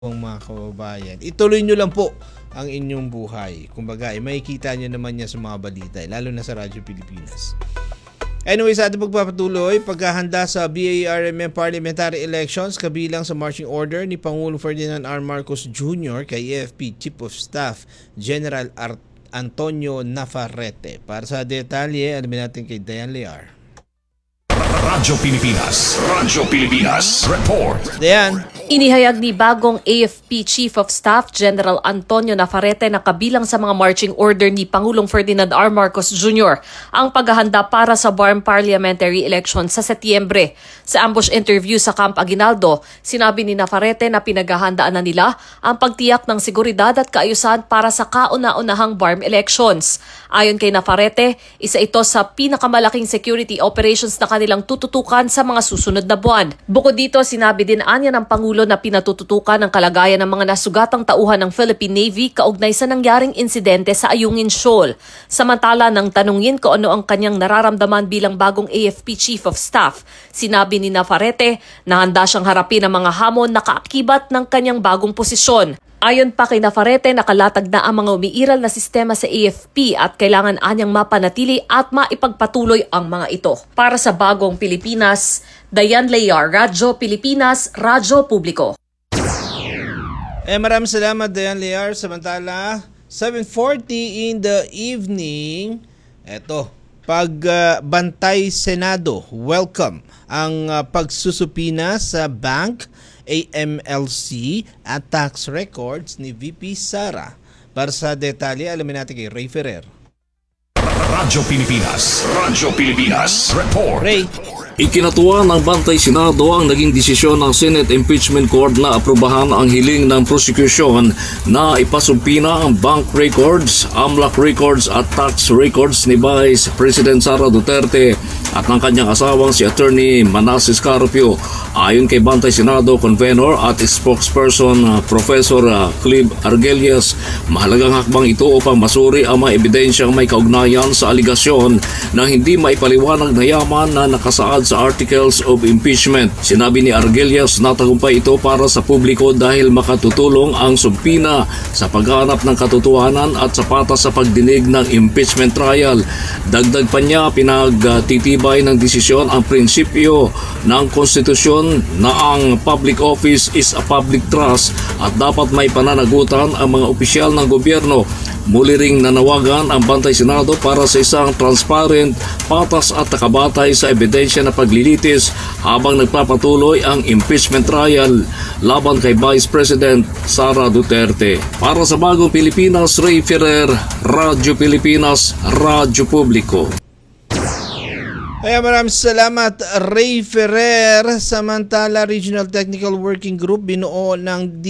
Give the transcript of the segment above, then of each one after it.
mga kababayan, ituloy nyo lang po ang inyong buhay. Kumbaga, makikita nyo naman niya sa mga balita, lalo na sa Radyo Pilipinas. Anyway, sa ating pagpapatuloy, paghahanda sa BARMM parliamentary elections, kabilang sa marching order ni Pangulong Ferdinand R. Marcos Jr. kay AFP Chief of Staff General Antonio Navarrete. Para sa detalye, alamin natin kay Dayan Lear. Radyo Pilipinas Report. Dayan. Inihayag ni bagong AFP Chief of Staff General Antonio Navarrete na kabilang sa mga marching order ni Pangulong Ferdinand R. Marcos Jr. ang paghahanda para sa BARM parliamentary election sa Setyembre. Sa ambush interview sa Camp Aguinaldo, sinabi ni Navarrete na pinaghahandaan na nila ang pagtiyak ng seguridad at kaayusan para sa kauna-unahang BARM elections. Ayon kay Navarrete, isa ito sa pinakamalaking security operations na kanilang tututukan sa mga susunod na buwan. Bukod dito, sinabi din anya ng Pangulo na pinatututukan ang kalagayan ng mga nasugatang tauhan ng Philippine Navy kaugnay sa nangyaring insidente sa Ayungin Shoal. Samantala, nang tanungin kung ano ang kanyang nararamdaman bilang bagong AFP Chief of Staff, sinabi ni Navarrete na handa siyang harapin ang mga hamon na kaakibat ng kanyang bagong posisyon. Ayon pa kay Navarrete, nakalatag na ang mga umiiral na sistema sa AFP at kailangan anyang mapanatili at maipagpatuloy ang mga ito. Para sa Bagong Pilipinas, Dayan Lear, Radyo Pilipinas, Radyo Publiko. Maraming salamat, Dayan Lear. Samantala, 7:40 in the evening, eto, pagbantay Senado, welcome ang pagsusupina sa bank, AMLC at tax records ni VP Sara. Para sa detalye, alamin natin kay Ray Ferrer. Radyo Pilipinas Report. Ray. Ikinatuwa ng Bantay Senado ang naging desisyon ng Senate Impeachment Court na aprubahan ang hiling ng prosecution na ipasumpina ang bank records, AMLAC records at tax records ni Vice President Sara Duterte at ng kanyang asawang si Attorney Manasseh Carpio. Ayon kay Bantay Senado Convenor at spokesperson Professor Clive Argelias, mahalagang hakbang ito upang masuri ang mga ebidensyang may kaugnayan sa aligasyon na hindi maipaliwanag na yaman na nakasaad sa Articles of Impeachment. Sinabi ni Argelias na tagumpay ito para sa publiko dahil makatutulong ang sumpina sa paghanap ng katotohanan at sa patas sa pagdinig ng impeachment trial. Dagdag pa niya, pinagtitibay ng desisyon ang prinsipyo ng konstitusyon na ang public office is a public trust at dapat may pananagutan ang mga opisyal ng gobyerno. Muli ring nanawagan ang Bantay Senado para sa isang transparent, patas at nakabatay sa ebidensya na paglilitis habang nagpapatuloy ang impeachment trial laban kay Vice President Sara Duterte. Para sa Bagong Pilipinas, Ray Ferrer, Radyo Pilipinas, Radyo Publiko. Maraming salamat, Ray Ferrer. Samantala, Regional Technical Working Group binuo ng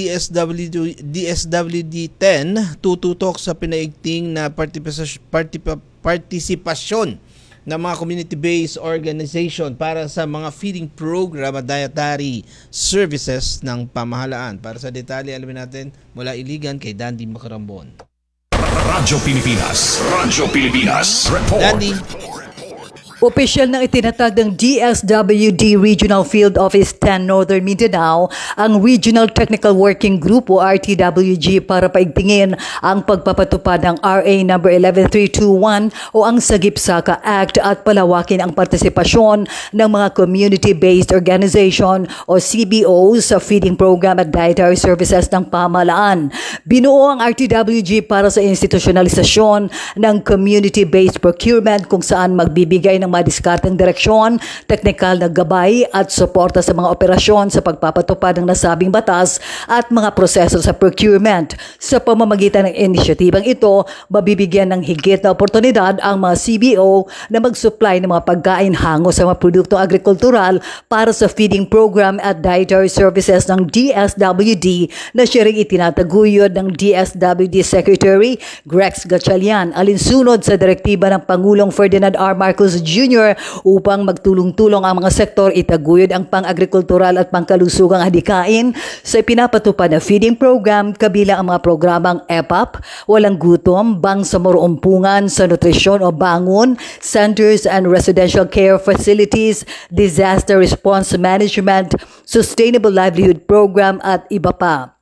DSWD-10 tututok sa pinaigting na partisipasyon ng mga community-based organization para sa mga feeding program at dietary services ng pamahalaan. Para sa detalye, alamin natin mula Iligan kay Dandy Macarambon. Radyo Pilipinas Report. Dandy. Opisyal na itinatag ng DSWD Regional Field Office 10 Northern Mindanao ang Regional Technical Working Group o RTWG para paigtingin ang pagpapatupad ng RA No. 11321 o ang Sagip-Saka Act at palawakin ang partisipasyon ng mga community-based organization o CBOs sa feeding program at dietary services ng pamahalaan. Binuo ang RTWG para sa institusyonalisasyon ng community-based procurement kung saan magbibigay ng madiskarteng direksyon, teknikal na gabay at suporta sa mga operasyon sa pagpapatupad ng nasabing batas at mga proseso sa procurement. Sa pamamagitan ng inisyatibang ito, mabibigyan ng higit na oportunidad ang mga CBO na mag-supply ng mga pagkain hango sa mga produktong agrikultural para sa feeding program at dietary services ng DSWD na siya ring itinataguyod ng DSWD Secretary Grex Gatchalian alinsunod sa direktiba ng Pangulong Ferdinand R. Marcos Jr. upang magtulong-tulong ang mga sektor itaguyod ang pang-agrikultural at pangkalusugang adhikain sa pinapatupad na feeding program kabilang ang mga programang EPAP, Walang Gutom, Bang sa Moroompungan sa Nutrisyon o Bangon, Centers and Residential Care Facilities, Disaster Response Management, Sustainable Livelihood Program at iba pa.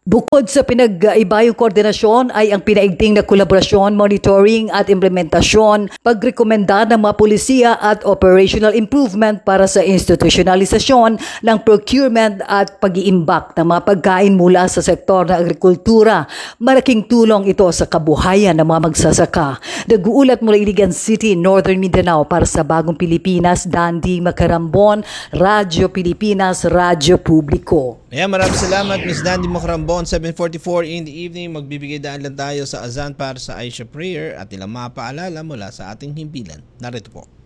Bukod sa pinag-ibayong koordinasyon ay ang pinaigting na kolaborasyon, monitoring at implementasyon, pagrekomenda ng mga pulisiya at operational improvement para sa institutionalisasyon ng procurement at pag-iimbak ng mga pagkain mula sa sektor ng agrikultura. Malaking tulong ito sa kabuhayan ng mga magsasaka. Nag-uulat mula Iligan City, Northern Mindanao para sa Bagong Pilipinas, Dandy Macarambon, Radyo Pilipinas, Radyo Publiko. Ayan, maraming salamat Miss Dandy Macrambon. 7:44 in the evening, magbibigay daan lang tayo sa azan para sa Aisha Prayer at ilang mapaalala mula sa ating himpilan. Narito po.